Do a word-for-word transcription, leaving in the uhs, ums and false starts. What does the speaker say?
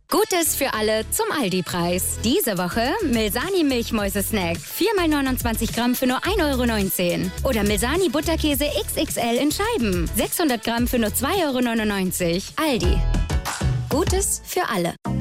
Gutes für alle zum Aldi-Preis. Diese Woche Milsani Milchmäuse-Snack. vier mal neunundzwanzig Gramm für nur ein Euro neunzehn. Oder Milsani Butterkäse X X L in Scheiben. sechshundert Gramm für nur zwei Euro neunundneunzig. Aldi. Gutes für alle.